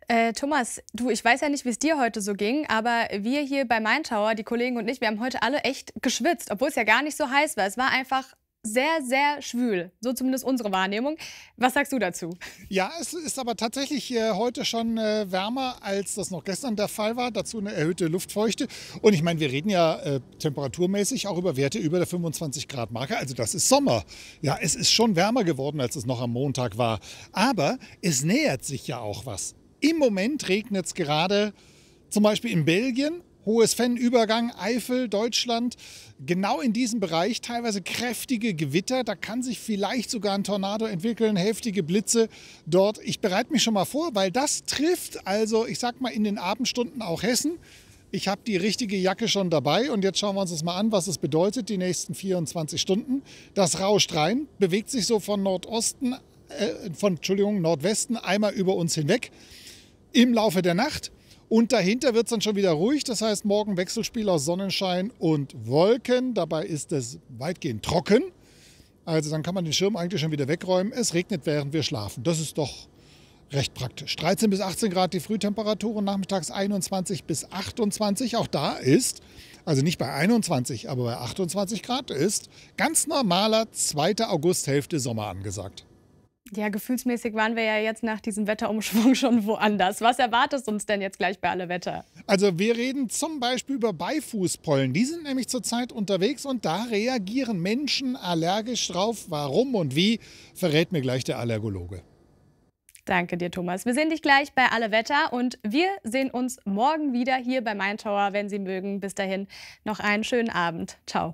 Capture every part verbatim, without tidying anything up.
Äh, Thomas, du, ich weiß ja nicht, wie es dir heute so ging, aber wir hier bei Main Tower, die Kollegen und ich, wir haben heute alle echt geschwitzt, obwohl es ja gar nicht so heiß war. Es war einfach sehr, sehr schwül. So zumindest unsere Wahrnehmung. Was sagst du dazu? Ja, es ist aber tatsächlich äh, heute schon äh, wärmer, als das noch gestern der Fall war. Dazu eine erhöhte Luftfeuchte. Und ich meine, wir reden ja äh, temperaturmäßig auch über Werte über der fünfundzwanzig Grad Marke. Also das ist Sommer. Ja, es ist schon wärmer geworden, als es noch am Montag war. Aber es nähert sich ja auch was. Im Moment regnet es gerade zum Beispiel in Belgien. Hohes Fennübergang, Eifel, Deutschland, genau in diesem Bereich teilweise kräftige Gewitter. Da kann sich vielleicht sogar ein Tornado entwickeln, heftige Blitze dort. Ich bereite mich schon mal vor, weil das trifft also, ich sag mal, in den Abendstunden auch Hessen. Ich habe die richtige Jacke schon dabei und jetzt schauen wir uns das mal an, was es bedeutet, die nächsten vierundzwanzig Stunden. Das rauscht rein, bewegt sich so von Nordosten, äh, von, Entschuldigung, Nordwesten einmal über uns hinweg im Laufe der Nacht. Und dahinter wird es dann schon wieder ruhig. Das heißt, morgen Wechselspiel aus Sonnenschein und Wolken. Dabei ist es weitgehend trocken. Also dann kann man den Schirm eigentlich schon wieder wegräumen. Es regnet, während wir schlafen. Das ist doch recht praktisch. dreizehn bis achtzehn Grad die Frühtemperatur und nachmittags einundzwanzig bis achtundzwanzig. Auch da ist, also nicht bei einundzwanzig, aber bei achtundzwanzig Grad ist ganz normaler zweite Augusthälfte Sommer angesagt. Ja, gefühlsmäßig waren wir ja jetzt nach diesem Wetterumschwung schon woanders. Was erwartet uns denn jetzt gleich bei Alle Wetter? Also wir reden zum Beispiel über Beifußpollen. Die sind nämlich zurzeit unterwegs und da reagieren Menschen allergisch drauf. Warum und wie, verrät mir gleich der Allergologe. Danke dir, Thomas. Wir sehen dich gleich bei Alle Wetter und wir sehen uns morgen wieder hier bei Main Tower, wenn Sie mögen. Bis dahin noch einen schönen Abend. Ciao.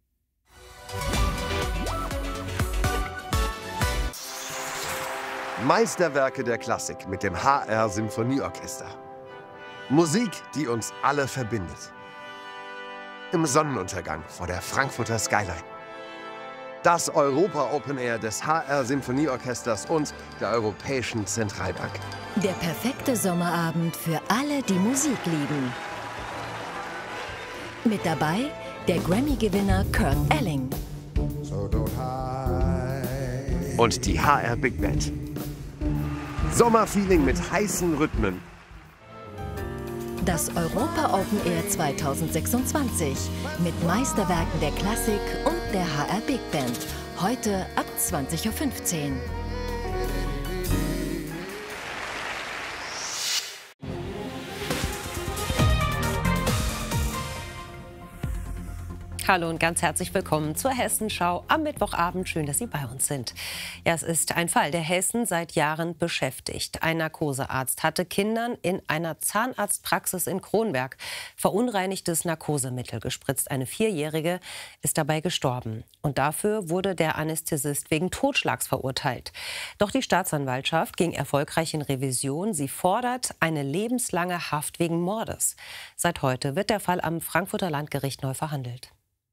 Meisterwerke der Klassik mit dem H R Symphonieorchester. Musik, die uns alle verbindet. Im Sonnenuntergang vor der Frankfurter Skyline. Das Europa Open Air des H R Symphonieorchesters und der Europäischen Zentralbank. Der perfekte Sommerabend für alle, die Musik lieben. Mit dabei der Grammy-Gewinner Kirk Elling. Und die H R Big Band. Sommerfeeling mit heißen Rhythmen. Das Europa Open Air zweitausendsechsundzwanzig mit Meisterwerken der Klassik und der H R Big Band. Heute ab zwanzig Uhr fünfzehn. Hallo und ganz herzlich willkommen zur Hessenschau am Mittwochabend. Schön, dass Sie bei uns sind. Ja, es ist ein Fall, der Hessen seit Jahren beschäftigt. Ein Narkosearzt hatte Kindern in einer Zahnarztpraxis in Kronberg verunreinigtes Narkosemittel gespritzt. Eine Vierjährige ist dabei gestorben. Und dafür wurde der Anästhesist wegen Totschlags verurteilt. Doch die Staatsanwaltschaft ging erfolgreich in Revision. Sie fordert eine lebenslange Haft wegen Mordes. Seit heute wird der Fall am Frankfurter Landgericht neu verhandelt.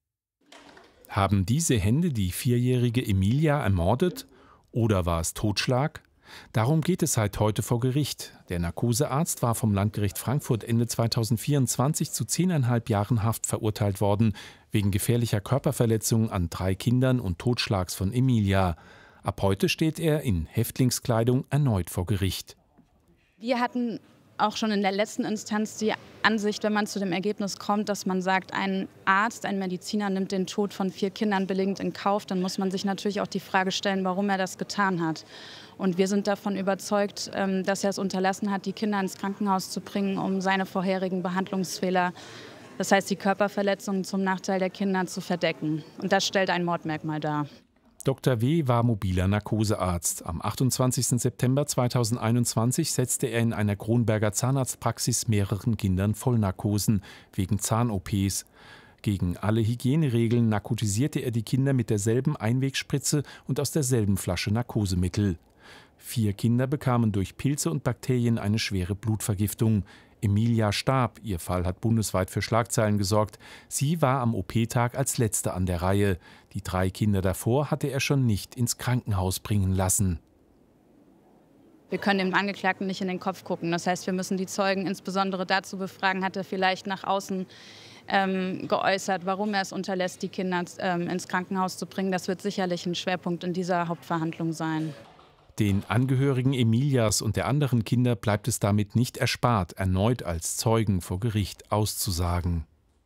Haben diese Hände die vierjährige Emilia ermordet oder war es Totschlag? Darum geht es seit heute vor Gericht. Der Narkosearzt war vom Landgericht Frankfurt Ende zweitausendvierundzwanzig zu zehneinhalb Jahren Haft verurteilt worden, wegen gefährlicher Körperverletzung an drei Kindern und Totschlags von Emilia. Ab heute steht er in Häftlingskleidung erneut vor Gericht. Wir hatten auch schon in der letzten Instanz die Ansicht, wenn man zu dem Ergebnis kommt, dass man sagt, ein Arzt, ein Mediziner nimmt den Tod von vier Kindern billigend in Kauf, dann muss man sich natürlich auch die Frage stellen, warum er das getan hat. Und wir sind davon überzeugt, dass er es unterlassen hat, die Kinder ins Krankenhaus zu bringen, um seine vorherigen Behandlungsfehler, das heißt die Körperverletzungen zum Nachteil der Kinder, zu verdecken. Und das stellt ein Mordmerkmal dar. Doktor W. war mobiler Narkosearzt. Am achtundzwanzigsten September zweitausendeinundzwanzig setzte er in einer Kronberger Zahnarztpraxis mehreren Kindern Vollnarkosen wegen Zahn-O Ps. Gegen alle Hygieneregeln narkotisierte er die Kinder mit derselben Einwegspritze und aus derselben Flasche Narkosemittel. Vier Kinder bekamen durch Pilze und Bakterien eine schwere Blutvergiftung. Emilia starb. Ihr Fall hat bundesweit für Schlagzeilen gesorgt. Sie war am O P-Tag als Letzte an der Reihe. Die drei Kinder davor hatte er schon nicht ins Krankenhaus bringen lassen. Wir können dem Angeklagten nicht in den Kopf gucken. Das heißt, wir müssen die Zeugen insbesondere dazu befragen, hat er vielleicht nach außen ähm, geäußert, warum er es unterlässt, die Kinder ähm, ins Krankenhaus zu bringen. Das wird sicherlich ein Schwerpunkt in dieser Hauptverhandlung sein. Den Angehörigen Emilias und der anderen Kinder bleibt es damit nicht erspart, erneut als Zeugen vor Gericht auszusagen.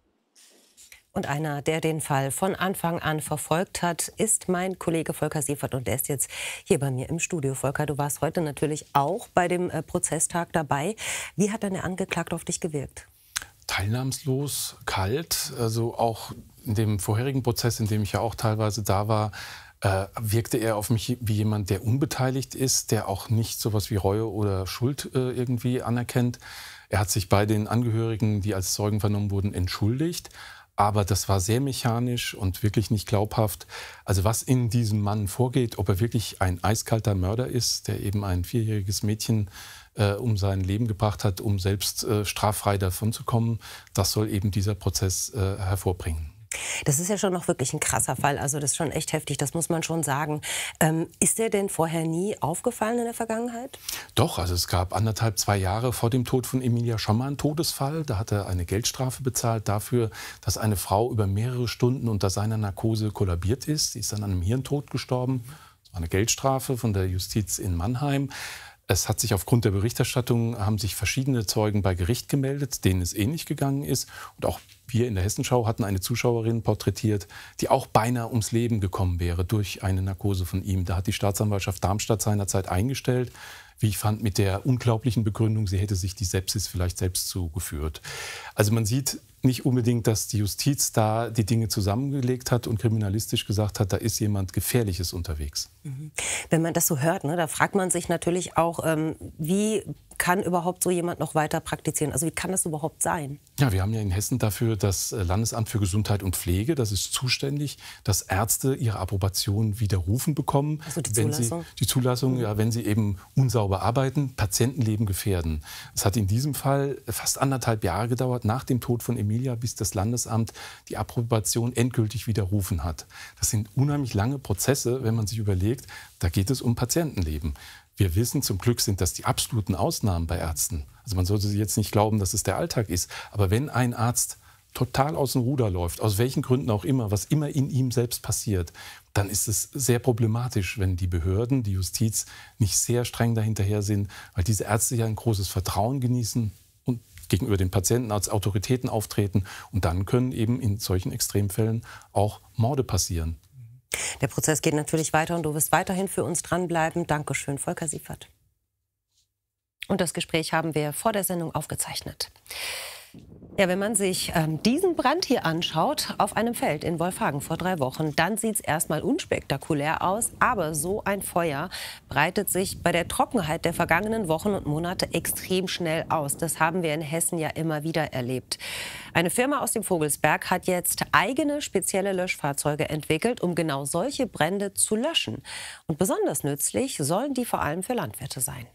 Und einer, der den Fall von Anfang an verfolgt hat, ist mein Kollege Volker Siefert. Und der ist jetzt hier bei mir im Studio. Volker, du warst heute natürlich auch bei dem äh, Prozesstag dabei. Wie hat denn der Angeklagte auf dich gewirkt? Teilnahmslos, kalt. Also auch in dem vorherigen Prozess, in dem ich ja auch teilweise da war, äh, wirkte er auf mich wie jemand, der unbeteiligt ist, der auch nicht sowas wie Reue oder Schuld äh, irgendwie anerkennt. Er hat sich bei den Angehörigen, die als Zeugen vernommen wurden, entschuldigt. Aber das war sehr mechanisch und wirklich nicht glaubhaft. Also was in diesem Mann vorgeht, ob er wirklich ein eiskalter Mörder ist, der eben ein vierjähriges Mädchen äh, um sein Leben gebracht hat, um selbst äh, straffrei davon zu kommen, das soll eben dieser Prozess äh, hervorbringen. Das ist ja schon noch wirklich ein krasser Fall. Also das ist schon echt heftig, das muss man schon sagen. Ähm, ist der denn vorher nie aufgefallen in der Vergangenheit? Doch, also es gab anderthalb, zwei Jahre vor dem Tod von Emilia schon mal einen Todesfall. Da hat er eine Geldstrafe bezahlt dafür, dass eine Frau über mehrere Stunden unter seiner Narkose kollabiert ist. Sie ist an einem Hirntod gestorben. Das war eine Geldstrafe von der Justiz in Mannheim. Es hat sich aufgrund der Berichterstattung, haben sich verschiedene Zeugen bei Gericht gemeldet, denen es ähnlich gegangen ist. Und auch wir in der Hessenschau hatten eine Zuschauerin porträtiert, die auch beinahe ums Leben gekommen wäre durch eine Narkose von ihm. Da hat die Staatsanwaltschaft Darmstadt seinerzeit eingestellt, wie ich fand, mit der unglaublichen Begründung, sie hätte sich die Sepsis vielleicht selbst zugeführt. Also man sieht nicht unbedingt, dass die Justiz da die Dinge zusammengelegt hat und kriminalistisch gesagt hat, da ist jemand Gefährliches unterwegs. Wenn man das so hört, ne, da fragt man sich natürlich auch, ähm, wie kann überhaupt so jemand noch weiter praktizieren? Also wie kann das überhaupt sein? Ja, wir haben ja in Hessen dafür das Landesamt für Gesundheit und Pflege. Das ist zuständig, dass Ärzte ihre Approbation widerrufen bekommen. Also die wenn Zulassung? Sie, die Zulassung, ja, wenn sie eben unsauber arbeiten, Patientenleben gefährden. Es hat in diesem Fall fast anderthalb Jahre gedauert, nach dem Tod von Emilia, bis das Landesamt die Approbation endgültig widerrufen hat. Das sind unheimlich lange Prozesse, wenn man sich überlegt, da geht es um Patientenleben. Wir wissen, zum Glück sind das die absoluten Ausnahmen bei Ärzten. Also man sollte jetzt nicht glauben, dass es der Alltag ist. Aber wenn ein Arzt total aus dem Ruder läuft, aus welchen Gründen auch immer, was immer in ihm selbst passiert, dann ist es sehr problematisch, wenn die Behörden, die Justiz nicht sehr streng dahinterher sind, weil diese Ärzte ja ein großes Vertrauen genießen und gegenüber den Patienten als Autoritäten auftreten. Und dann können eben in solchen Extremfällen auch Morde passieren. Der Prozess geht natürlich weiter und du wirst weiterhin für uns dranbleiben. Dankeschön, Volker Siefert. Und das Gespräch haben wir vor der Sendung aufgezeichnet. Ja, wenn man sich ähm, diesen Brand hier anschaut, auf einem Feld in Wolfhagen vor drei Wochen, dann sieht es erstmal unspektakulär aus. Aber so ein Feuer breitet sich bei der Trockenheit der vergangenen Wochen und Monate extrem schnell aus. Das haben wir in Hessen ja immer wieder erlebt. Eine Firma aus dem Vogelsberg hat jetzt eigene spezielle Löschfahrzeuge entwickelt, um genau solche Brände zu löschen. Und besonders nützlich sollen die vor allem für Landwirte sein.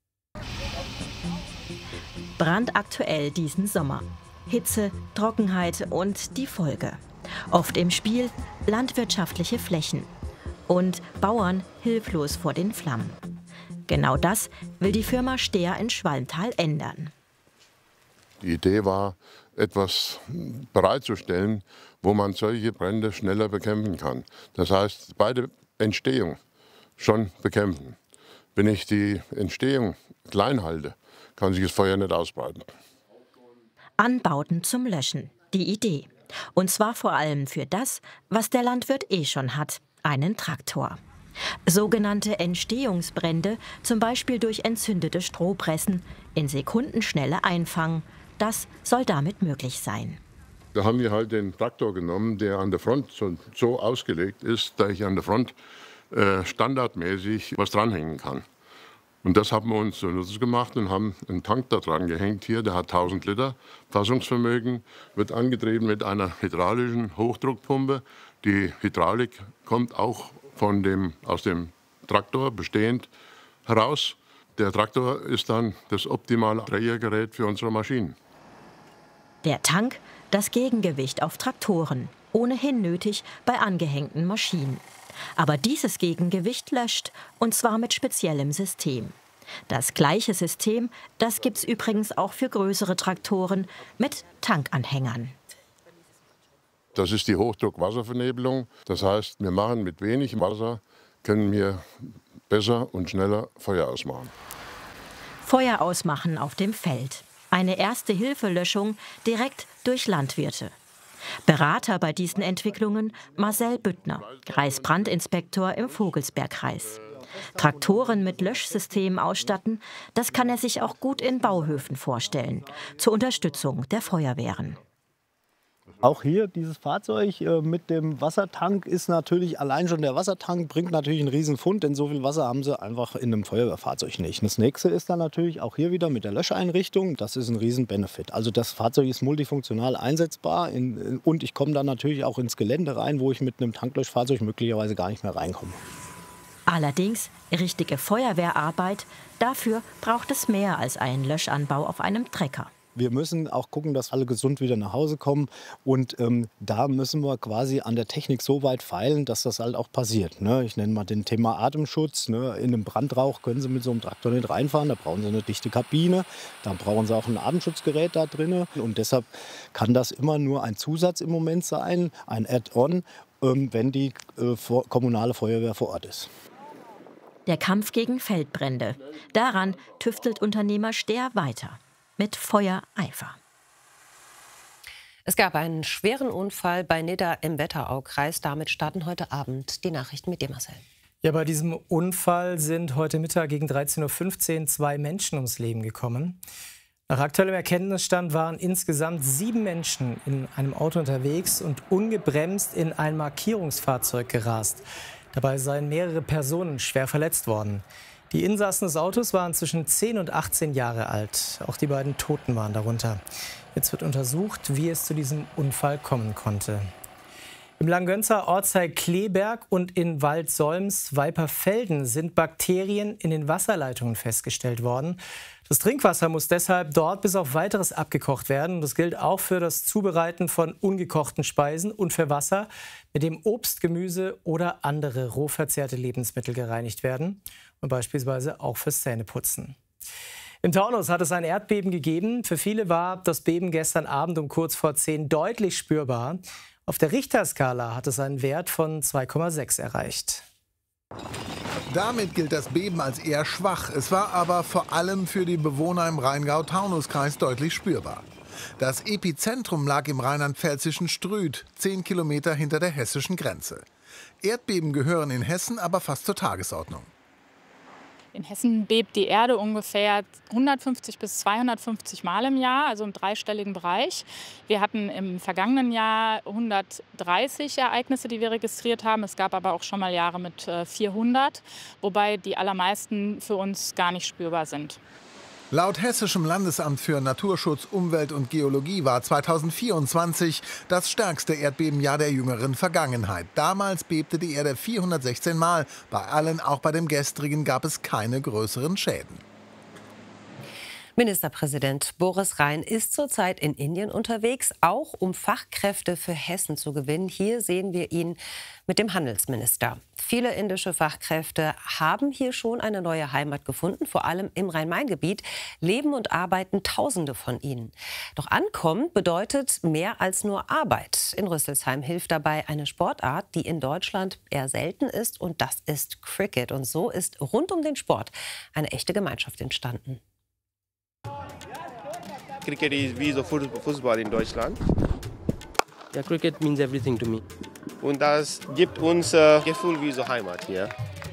Brandaktuell diesen Sommer. Hitze, Trockenheit und die Folge. Oft im Spiel landwirtschaftliche Flächen und Bauern hilflos vor den Flammen. Genau das will die Firma Stehr in Schwalmtal ändern. Die Idee war, etwas bereitzustellen, wo man solche Brände schneller bekämpfen kann. Das heißt, bei der Entstehung schon bekämpfen. Wenn ich die Entstehung klein halte, kann sich das Feuer nicht ausbreiten. Anbauten zum Löschen, die Idee. Und zwar vor allem für das, was der Landwirt eh schon hat, einen Traktor. Sogenannte Entstehungsbrände, zum Beispiel durch entzündete Strohpressen, in Sekundenschnelle einfangen. Das soll damit möglich sein. Da haben wir halt den Traktor genommen, der an der Front so, so ausgelegt ist, dass ich an der Front äh, standardmäßig was dranhängen kann. Und das haben wir uns so nutze gemacht und haben einen Tank da dran gehängt hier, der hat tausend Liter Fassungsvermögen, wird angetrieben mit einer hydraulischen Hochdruckpumpe. Die Hydraulik kommt auch von dem, aus dem Traktor bestehend heraus. Der Traktor ist dann das optimale Drehergerät für unsere Maschinen. Der Tank, das Gegengewicht auf Traktoren, ohnehin nötig bei angehängten Maschinen. Aber dieses Gegengewicht löscht, und zwar mit speziellem System. Das gleiche System, das gibt es übrigens auch für größere Traktoren mit Tankanhängern. Das ist die Hochdruckwasservernebelung. Das heißt, wir machen mit wenig Wasser, können wir besser und schneller Feuer ausmachen. Feuer ausmachen auf dem Feld. Eine Erste-Hilfe-Löschung direkt durch Landwirte. Berater bei diesen Entwicklungen Marcel Büttner, Kreisbrandinspektor im Vogelsbergkreis. Traktoren mit Löschsystemen ausstatten, das kann er sich auch gut in Bauhöfen vorstellen, zur Unterstützung der Feuerwehren. Auch hier dieses Fahrzeug äh, mit dem Wassertank ist natürlich, allein schon der Wassertank bringt natürlich einen riesen Fund, denn so viel Wasser haben sie einfach in einem Feuerwehrfahrzeug nicht. Das nächste ist dann natürlich auch hier wieder mit der Löscheinrichtung, das ist ein riesen Benefit. Also das Fahrzeug ist multifunktional einsetzbar in, und ich komme dann natürlich auch ins Gelände rein, wo ich mit einem Tanklöschfahrzeug möglicherweise gar nicht mehr reinkomme. Allerdings richtige Feuerwehrarbeit, dafür braucht es mehr als einen Löschanbau auf einem Trecker. Wir müssen auch gucken, dass alle gesund wieder nach Hause kommen. Und ähm, da müssen wir quasi an der Technik so weit feilen, dass das halt auch passiert. Ne? Ich nenne mal den Thema Atemschutz. Ne? In einem Brandrauch können Sie mit so einem Traktor nicht reinfahren. Da brauchen Sie eine dichte Kabine. Da brauchen Sie auch ein Atemschutzgerät da drin. Und deshalb kann das immer nur ein Zusatz im Moment sein, ein Add-on, ähm, wenn die äh, vor, kommunale Feuerwehr vor Ort ist. Der Kampf gegen Feldbrände. Daran tüftelt Unternehmer Stehr weiter. Mit Feuereifer. Es gab einen schweren Unfall bei Nidda im Wetteraukreis. Damit starten heute Abend die Nachrichten mit dir, Marcel. Ja, bei diesem Unfall sind heute Mittag gegen dreizehn Uhr fünfzehn zwei Menschen ums Leben gekommen. Nach aktuellem Erkenntnisstand waren insgesamt sieben Menschen in einem Auto unterwegs und ungebremst in ein Markierungsfahrzeug gerast. Dabei seien mehrere Personen schwer verletzt worden. Die Insassen des Autos waren zwischen zehn und achtzehn Jahre alt. Auch die beiden Toten waren darunter. Jetzt wird untersucht, wie es zu diesem Unfall kommen konnte. Im Langgönzer Ortsteil Kleberg und in Waldsolms-Weiperfelden sind Bakterien in den Wasserleitungen festgestellt worden. Das Trinkwasser muss deshalb dort bis auf Weiteres abgekocht werden. Das gilt auch für das Zubereiten von ungekochten Speisen und für Wasser, mit dem Obst, Gemüse oder andere roh verzehrte Lebensmittel gereinigt werden. Und beispielsweise auch fürs Zähneputzen. Im Taunus hat es ein Erdbeben gegeben. Für viele war das Beben gestern Abend um kurz vor zehn deutlich spürbar. Auf der Richterskala hat es einen Wert von zwei Komma sechs erreicht. Damit gilt das Beben als eher schwach. Es war aber vor allem für die Bewohner im Rheingau-Taunus-Kreis deutlich spürbar. Das Epizentrum lag im rheinland-pfälzischen Strüth, zehn Kilometer hinter der hessischen Grenze. Erdbeben gehören in Hessen aber fast zur Tagesordnung. In Hessen bebt die Erde ungefähr hundertfünfzig bis zweihundertfünfzig Mal im Jahr, also im dreistelligen Bereich. Wir hatten im vergangenen Jahr hundertdreißig Ereignisse, die wir registriert haben. Es gab aber auch schon mal Jahre mit vierhundert, wobei die allermeisten für uns gar nicht spürbar sind. Laut Hessischem Landesamt für Naturschutz, Umwelt und Geologie war zweitausendvierundzwanzig das stärkste Erdbebenjahr der jüngeren Vergangenheit. Damals bebte die Erde vierhundertsechzehn Mal. Bei allen, auch bei dem gestrigen, gab es keine größeren Schäden. Ministerpräsident Boris Rhein ist zurzeit in Indien unterwegs, auch um Fachkräfte für Hessen zu gewinnen. Hier sehen wir ihn mit dem Handelsminister. Viele indische Fachkräfte haben hier schon eine neue Heimat gefunden, vor allem im Rhein-Main-Gebiet leben und arbeiten Tausende von ihnen. Doch ankommen bedeutet mehr als nur Arbeit. In Rüsselsheim hilft dabei eine Sportart, die in Deutschland eher selten ist, und das ist Cricket. Und so ist rund um den Sport eine echte Gemeinschaft entstanden. Cricket ist wie so Fußball in Deutschland. Ja, Cricket means everything to me. Und das gibt uns ein äh, Gefühl wie so Heimat hier.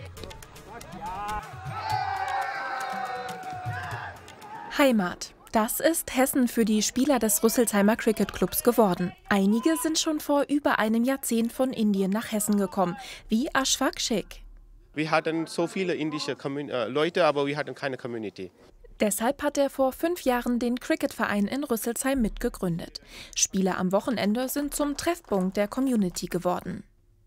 Heimat. Das ist Hessen für die Spieler des Rüsselsheimer Cricket Clubs geworden. Einige sind schon vor über einem Jahrzehnt von Indien nach Hessen gekommen, wie Ashfaq Sheikh. Wir hatten so viele indische Commun- äh, Leute, aber wir hatten keine Community. Deshalb hat er vor fünf Jahren den Cricketverein in Rüsselsheim mitgegründet. Spiele am Wochenende sind zum Treffpunkt der Community geworden.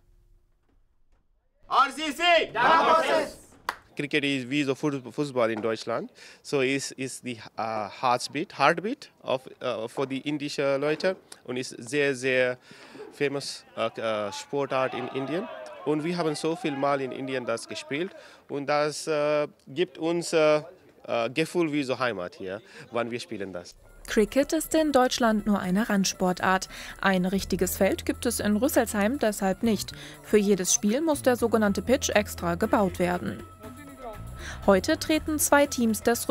Cricket ist wie so Fußball in Deutschland. So ist ist die uh, Heartbeat, Heartbeat of, uh, für die indischen Leute und ist sehr sehr famous uh, uh, Sportart in Indien. Und wir haben so viel Mal in Indien das gespielt und das uh, gibt uns uh, Uh, Gefühl wie so Heimat hier, wann wir spielen das. Cricket ist in Deutschland nur eine Randsportart. Ein richtiges Feld gibt es in Rüsselsheim deshalb nicht. Für jedes Spiel muss der sogenannte Pitch extra gebaut werden. Heute treten zwei Teams des